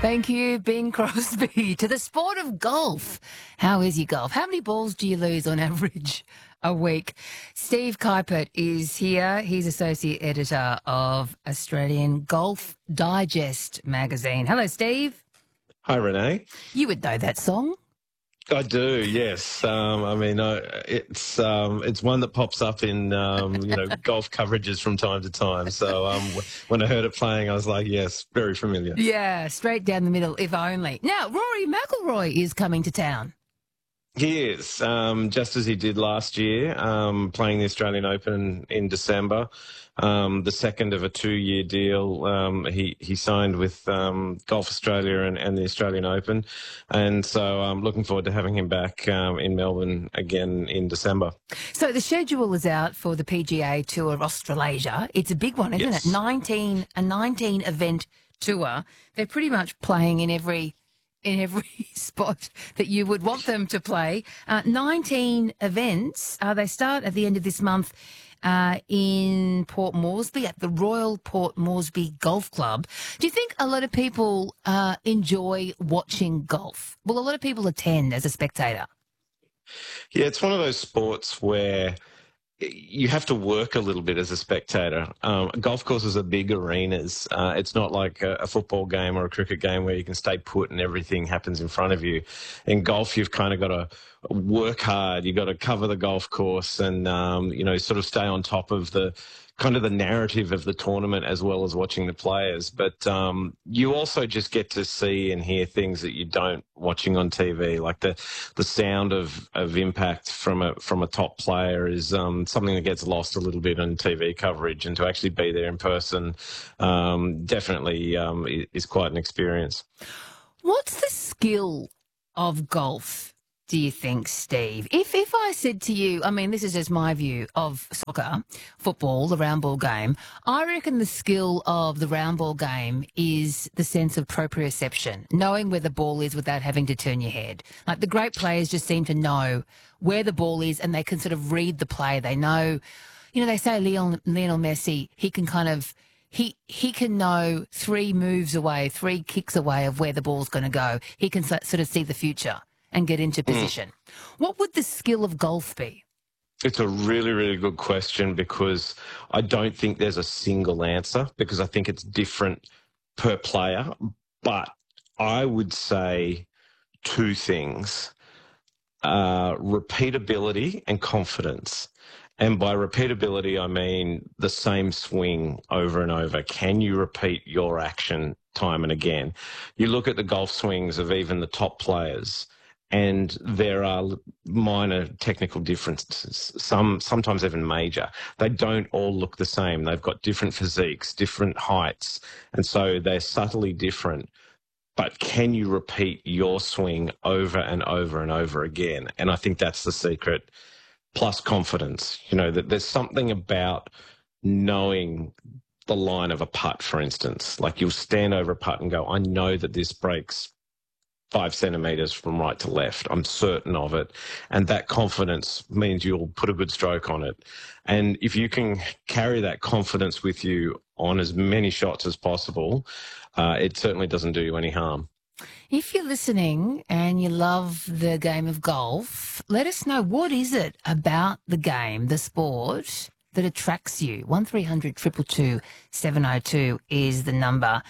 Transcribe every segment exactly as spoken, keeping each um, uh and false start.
Thank you, Bing Crosby. To the sport of golf. How is your golf? How many balls do you lose on average a week? Steve Kuipert is here. He's Associate Editor of Australian Golf Digest magazine. Hello, Steve. Hi, Renee. You would know that song. I do, yes. Um, I mean, I, it's um, it's one that pops up in um, you know golf coverages from time to time. So um, when I heard it playing, I was like, yes, very familiar. Yeah, straight down the middle, if only. Now, Rory McIlroy is coming to town. He is, um, just as he did last year, um, playing the Australian Open in December, um, the second of a two-year deal. Um, he, he signed with um, Golf Australia and, and the Australian Open, and so I'm looking forward to having him back um, in Melbourne again in December. So the schedule is out for the P G A Tour of Australasia. It's a big one, isn't Yes. it? nineteen, a nineteen-event tour. They're pretty much playing in every... in every spot that you would want them to play. Uh, nineteen events. Uh, they start at the end of this month uh, in Port Moresby at the Royal Port Moresby Golf Club. Do you think a lot of people uh, enjoy watching golf? Will a lot of people attend as a spectator? Yeah, it's one of those sports where you have to work a little bit as a spectator. Um, golf courses are big arenas. Uh, it's not like a, a football game or a cricket game where you can stay put and everything happens in front of you. In golf, you've kind of got to work hard. You've got to cover the golf course and, um, you know, sort of stay on top of the kind of the narrative of the tournament as well as watching the players. But um, you also just get to see and hear things that you don't watching on T V, like the the sound of, of impact from a from a top player is um, something that gets lost a little bit on T V coverage, and to actually be there in person um, definitely um, is quite an experience. What's the skill of golf, do you think, Steve? If if I said to you, I mean, this is just my view of soccer, football, the round ball game, I reckon the skill of the round ball game is the sense of proprioception, knowing where the ball is without having to turn your head. Like the great players just seem to know where the ball is and they can sort of read the play. They know, you know, they say Lionel, Lionel Messi, he can kind of, He he can know three moves away, three kicks away of where the ball's going to go. He can so- sort of see the future and get into position. Mm. What would the skill of golf be? It's a really, really good question, because I don't think there's a single answer, because I think it's different per player. But I would say two things, uh, repeatability and confidence. And by repeatability, I mean the same swing over and over. Can you repeat your action time and again? You look at the golf swings of even the top players, and there are minor technical differences, some sometimes even major. They don't all look the same. They've got different physiques, different heights, and so they're subtly different. But can you repeat your swing over and over and over again? And I think that's the secret. Plus confidence, you know, that there's something about knowing the line of a putt, for instance. Like you'll stand over a putt and go, I know that this breaks five centimetres from right to left. I'm certain of it. And that confidence means you'll put a good stroke on it. And if you can carry that confidence with you on as many shots as possible, uh, it certainly doesn't do you any harm. If you're listening and you love the game of golf, let us know, what is it about the game, the sport, that attracts you? one three hundred two two two seven oh two is the number.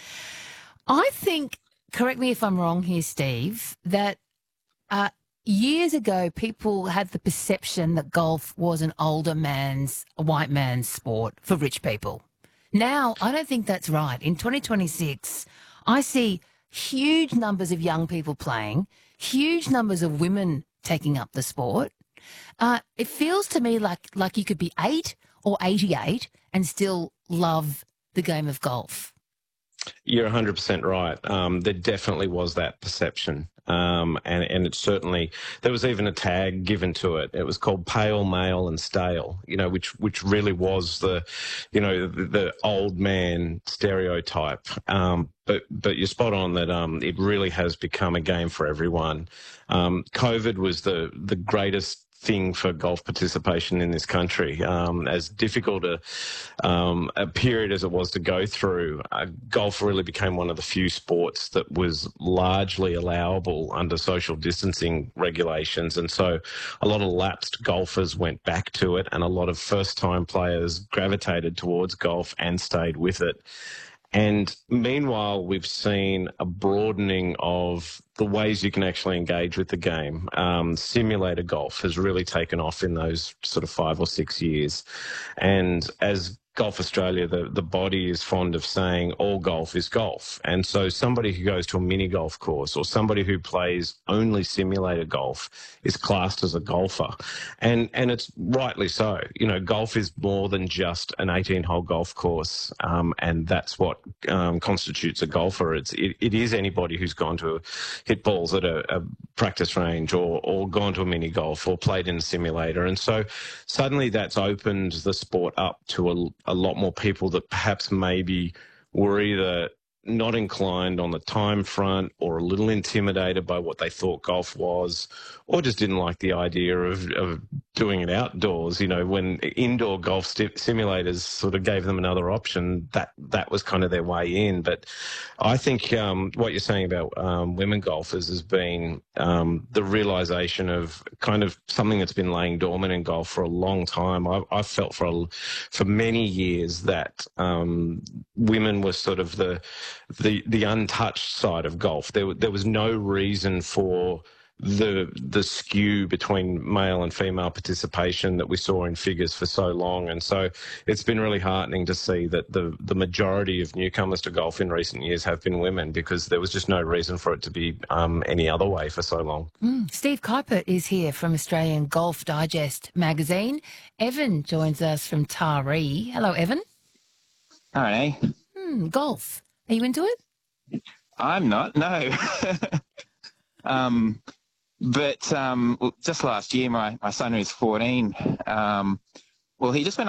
I think, correct me if I'm wrong here, Steve, that uh, years ago people had the perception that golf was an older man's, a white man's sport for rich people. Now, I don't think that's right. In twenty twenty-six, I see huge numbers of young people playing, huge numbers of women taking up the sport. Uh, it feels to me like like you could be eight or eighty-eight and still love the game of golf. You're one hundred percent right. Um, there definitely was that perception. Um, and, and it certainly, there was even a tag given to it. It was called pale, male and stale, you know, which, which really was the, you know, the, the old man stereotype. Um, but, but you're spot on that, um, it really has become a game for everyone. Um, COVID was the, the greatest thing for golf participation in this country. Um, as difficult a, um, a period as it was to go through, uh, golf really became one of the few sports that was largely allowable under social distancing regulations. And so a lot of lapsed golfers went back to it, and a lot of first-time players gravitated towards golf and stayed with it. And meanwhile, we've seen a broadening of the ways you can actually engage with the game. Um, simulator golf has really taken off in those sort of five or six years. And as Golf Australia, the, the body is fond of saying all golf is golf. And so somebody who goes to a mini golf course or somebody who plays only simulator golf is classed as a golfer. And and it's rightly so. You know, golf is more than just an eighteen-hole golf course, um, and that's what um, constitutes a golfer. It's, it, it is anybody who's gone to hit balls at a, a practice range or, or gone to a mini golf or played in a simulator. And so suddenly that's opened the sport up to a a lot more people that perhaps maybe were either not inclined on the time front or a little intimidated by what they thought golf was, or just didn't like the idea of, of doing it outdoors. You know, when indoor golf st- simulators sort of gave them another option, that that was kind of their way in. But I think um, what you're saying about um, women golfers has been um, the realisation of kind of something that's been laying dormant in golf for a long time. I've, I've felt for a, for many years that um, women were sort of the the the untouched side of golf. There there was no reason for the the skew between male and female participation that we saw in figures for so long. And so it's been really heartening to see that the the majority of newcomers to golf in recent years have been women, because there was just no reason for it to be um, any other way for so long. Mm. Steve Kuiper is here from Australian Golf Digest magazine. Evan joins us from Taree. Hello, Evan. All right. Hmm, golf. Are you into it? I'm not, no. um, but um, well, just last year, my, my son who's fourteen, um, well, he just went